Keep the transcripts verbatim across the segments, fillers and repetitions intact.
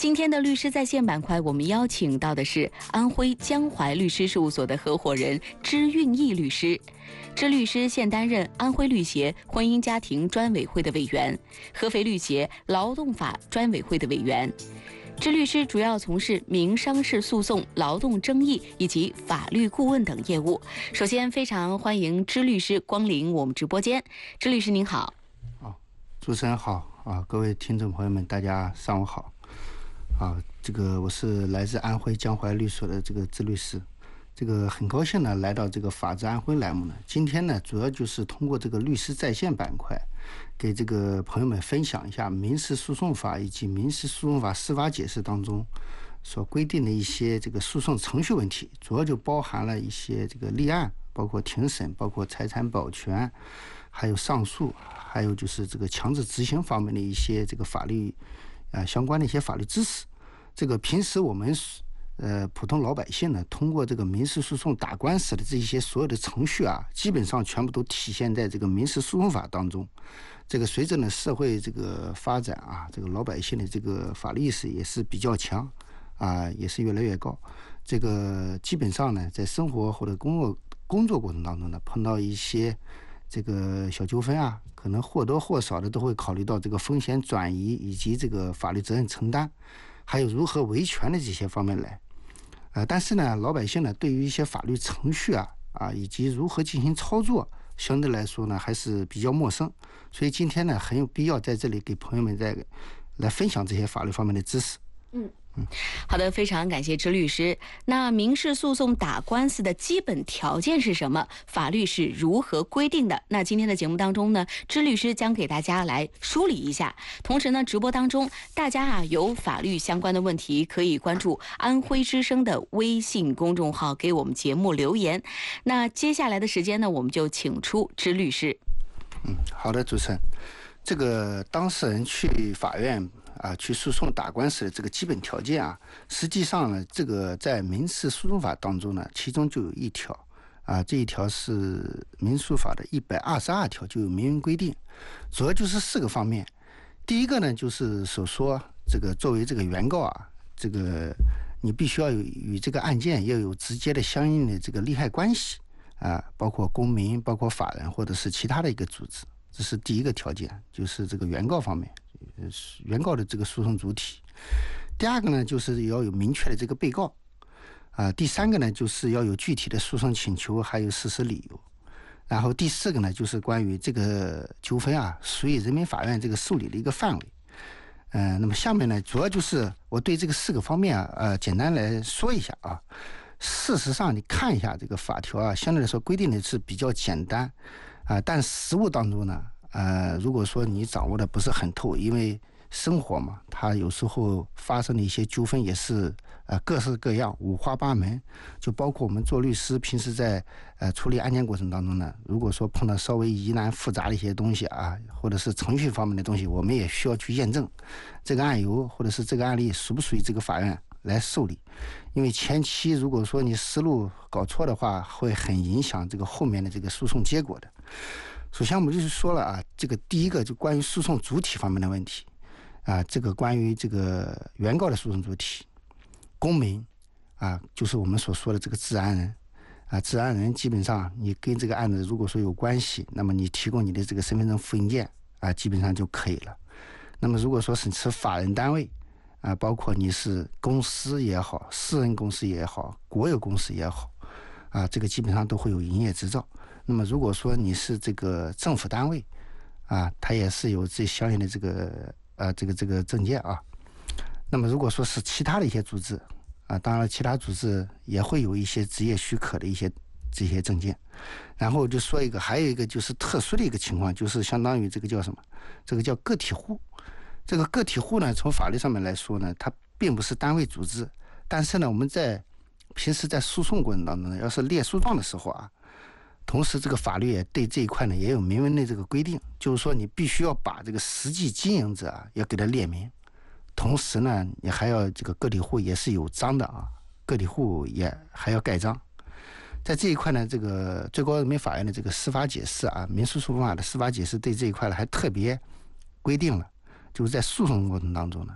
今天的律师在线板块，我们邀请到的是安徽江淮律师事务所的合伙人支运义律师。支律师现担任安徽律协婚姻家庭专委会的委员，合肥律协劳动法专委会的委员。支律师主要从事民商事诉讼、劳动争议以及法律顾问等业务。首先，非常欢迎支律师光临我们直播间。支律师您好。 好，主持人好啊，各位听众朋友们，大家上午好。啊，这个我是来自安徽江淮律所的这个支律师，这个很高兴呢来到这个法治安徽栏目呢。今天呢，主要就是通过这个律师在线板块，给这个朋友们分享一下民事诉讼法以及民事诉讼法司法解释当中所规定的一些这个诉讼程序问题，主要就包含了一些这个立案，包括庭审，包括财产保全，还有上诉，还有就是这个强制执行方面的一些这个法律呃相关的一些法律知识。这个平时我们呃普通老百姓呢，通过这个民事诉讼打官司的这些所有的程序啊，基本上全部都体现在这个民事诉讼法当中。这个随着呢社会这个发展啊，这个老百姓的这个法律意识也是比较强啊，也是越来越高。这个基本上呢，在生活或者工作工作过程当中呢，碰到一些这个小纠纷啊，可能或多或少的都会考虑到这个风险转移以及这个法律责任承担，还有如何维权的这些方面来。呃，但是呢，老百姓呢对于一些法律程序啊啊以及如何进行操作，相对来说呢还是比较陌生。所以今天呢，很有必要在这里给朋友们再来分享这些法律方面的知识。 嗯嗯，好的，非常感谢支律师。那民事诉讼打官司的基本条件是什么？法律是如何规定的？那今天的节目当中呢，支律师将给大家来梳理一下。同时呢，直播当中大家啊有法律相关的问题，可以关注安徽之声的微信公众号，给我们节目留言。那接下来的时间呢，我们就请出支律师。 嗯，好的，主持人。这个当事人去法院啊，去诉讼打官司的这个基本条件啊，实际上呢，这个在民事诉讼法当中呢，其中就有一条啊，这一条是民诉法的一百二十二条，就有明文规定，主要就是四个方面。第一个呢，就是所说这个作为这个原告啊，这个你必须要有与这个案件要有直接的相应的这个利害关系啊，包括公民、包括法人或者是其他的一个组织。这是第一个条件，就是这个原告方面，原告的这个诉讼主体。第二个呢，就是要有明确的这个被告啊。第三个呢，就是要有具体的诉讼请求，还有事实理由。然后第四个呢，就是关于这个纠纷啊，属于人民法院这个受理的一个范围。嗯、呃，那么下面呢，主要就是我对这个四个方面啊，呃，简单来说一下啊。事实上，你看一下这个法条啊，相对来说规定的是比较简单。啊、呃，但实务当中呢，呃，如果说你掌握的不是很透，因为生活嘛，它有时候发生的一些纠纷也是呃各式各样、五花八门。就包括我们做律师，平时在呃处理案件过程当中呢，如果说碰到稍微疑难复杂的一些东西啊，或者是程序方面的东西，我们也需要去验证这个案由或者是这个案例属不属于这个法院来受理。因为前期如果说你思路搞错的话，会很影响这个后面的这个诉讼结果的。首先我们就是说了啊，这个第一个就关于诉讼主体方面的问题啊，这个关于这个原告的诉讼主体，公民啊，就是我们所说的这个自然人啊，自然人基本上你跟这个案子如果说有关系，那么你提供你的这个身份证复印件啊，基本上就可以了。那么如果说是持法人单位啊，包括你是公司也好，私人公司也好，国有公司也好啊，这个基本上都会有营业执照。那么如果说你是这个政府单位啊，它也是有这相应的这个呃这个这个证件啊。那么如果说是其他的一些组织啊，当然其他组织也会有一些职业许可的一些这些证件。然后就说一个，还有一个就是特殊的一个情况，就是相当于这个叫什么？这个叫个体户。这个个体户呢，从法律上面来说呢，它并不是单位组织，但是呢，我们在平时在诉讼过程当中呢，要是列诉状的时候啊，同时这个法律也对这一块呢也有明文的这个规定，就是说你必须要把这个实际经营者啊要给他列明，同时呢你还要这个个体户也是有章的啊，个体户也还要盖章。在这一块呢，这个最高人民法院的这个司法解释啊，民事诉讼法的司法解释对这一块呢还特别规定了，就是在诉讼过程当中呢，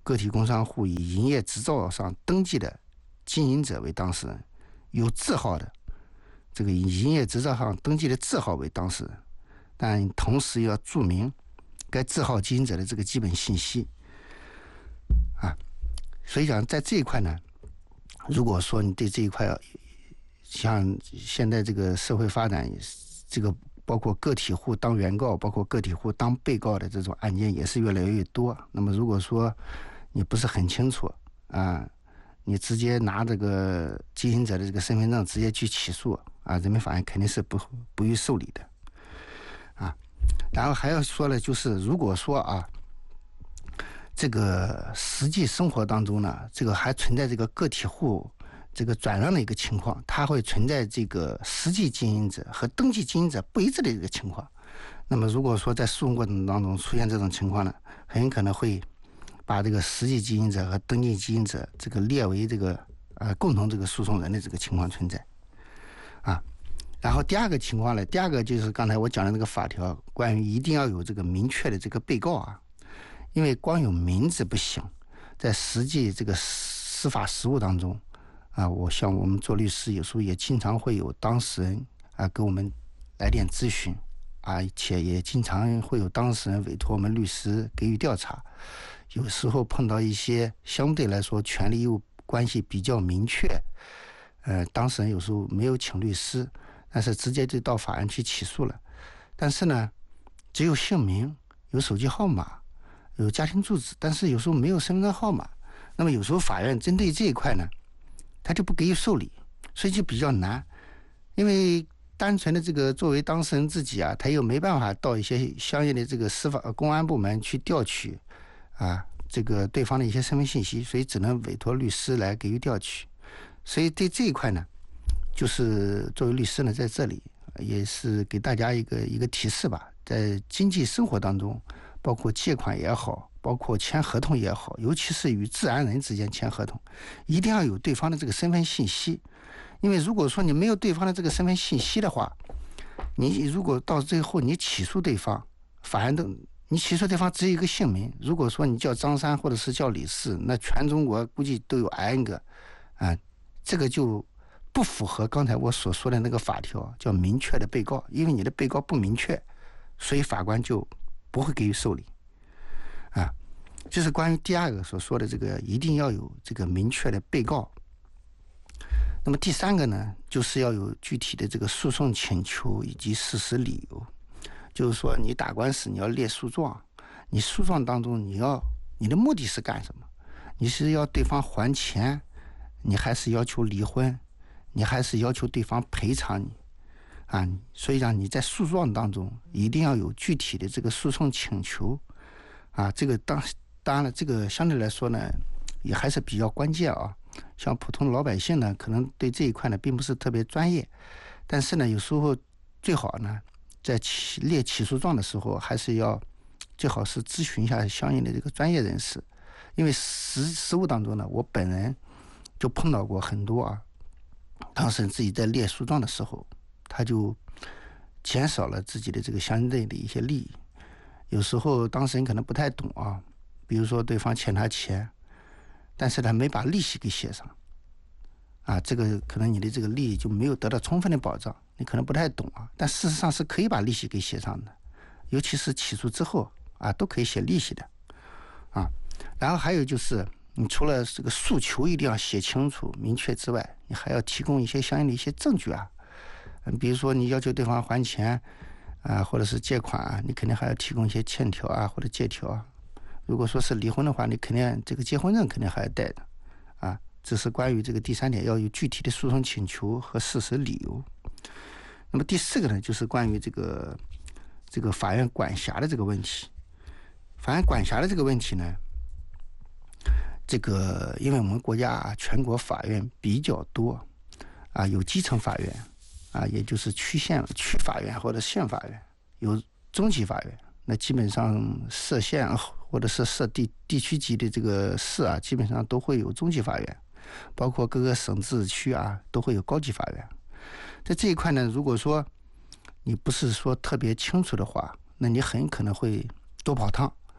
个体工商户以营业执照上登记的经营者为当事人，有字号的这个以营业执照上登记的字号为当事人，但同时要注明该字号经营者的这个基本信息啊。所以讲，在这一块呢，如果说你对这一块，像现在这个社会发展，这个包括个体户当原告，包括个体户当被告的这种案件也是越来越多。那么如果说你不是很清楚啊，你直接拿这个经营者的这个身份证直接去起诉啊，人民法院肯定是不不予受理的啊。然后还要说的就是，如果说啊，这个实际生活当中呢，这个还存在这个个体户这个转让的一个情况，它会存在这个实际经营者和登记经营者不一致的一个情况。那么如果说在诉讼过程当中出现这种情况呢，很可能会把这个实际经营者和登记经营者这个列为这个呃共同这个诉讼人的这个情况存在啊。然后第二个情况呢，第二个就是刚才我讲的那个法条，关于一定要有这个明确的这个被告啊。因为光有名字不行，在实际这个司法实务当中啊，我像我们做律师，有时候也经常会有当事人啊给我们来电咨询啊，且也经常会有当事人委托我们律师给予调查。有时候碰到一些相对来说权利义务关系比较明确，呃，当事人有时候没有请律师，但是直接就到法院去起诉了。但是呢，只有姓名、有手机号码、有家庭住址，但是有时候没有身份证号码。那么有时候法院针对这一块呢，他就不给予受理，所以就比较难。因为单纯的这个作为当事人自己啊，他又没办法到一些相应的这个司法公安部门去调取啊这个对方的一些身份信息，所以只能委托律师来给予调取。所以对这一块呢，就是作为律师呢，在这里也是给大家一个一个提示吧，在经济生活当中，包括借款也好，包括签合同也好，尤其是与自然人之间签合同，一定要有对方的这个身份信息。因为如果说你没有对方的这个身份信息的话，你如果到最后你起诉对方，法院都你起诉对方只有一个姓名，如果说你叫张三或者是叫李四，那全中国估计都有 N 个啊，这个就不符合刚才我所说的那个法条，叫明确的被告。因为你的被告不明确，所以法官就不会给予受理啊。这是关于第二个所说的这个一定要有这个明确的被告。那么第三个呢，就是要有具体的这个诉讼请求以及事实理由。就是说你打官司你要列诉状，你诉状当中你要你的目的是干什么？你是要对方还钱，你还是要求离婚，你还是要求对方赔偿你啊？所以讲你在诉状当中一定要有具体的这个诉讼请求啊。这个当当然了，这个相对来说呢也还是比较关键啊。像普通的老百姓呢，可能对这一块呢并不是特别专业，但是呢有时候最好呢在起列起诉状的时候，还是要最好是咨询一下相应的这个专业人士。因为实实务当中呢，我本人就碰到过很多啊，当事人自己在列诉状的时候，他就减少了自己的这个相对的一些利益。有时候当事人可能不太懂啊，比如说对方欠他钱，但是他没把利息给写上啊，这个可能你的这个利益就没有得到充分的保障，你可能不太懂啊。但事实上是可以把利息给写上的，尤其是起诉之后啊，都可以写利息的啊。然后还有就是，你除了这个诉求一定要写清楚明确之外，你还要提供一些相应的一些证据啊。嗯，比如说你要求对方还钱啊，或者是借款啊，你肯定还要提供一些欠条啊或者借条啊。如果说是离婚的话，你肯定这个结婚证肯定还要带的啊。这是关于这个第三点，要有具体的诉讼请求和事实理由。那么第四个呢，就是关于这个这个法院管辖的这个问题。法院管辖的这个问题呢，这个因为我们国家啊，全国法院比较多啊，有基层法院啊，也就是区县区法院或者县法院，有中级法院。那基本上设县或者是设地地区级的这个市啊，基本上都会有中级法院，包括各个省自治区啊，都会有高级法院。在这一块呢，如果说你不是说特别清楚的话，那你很可能会多跑趟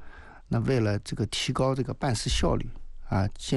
那为了这个提高这个办事效率啊，现